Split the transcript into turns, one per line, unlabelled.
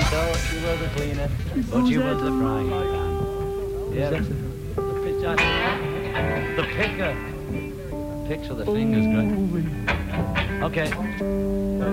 So you were the cleaner, but you were the frying pan. Yeah, the pitcher. The picker. Picks with the fingers, great. Okay.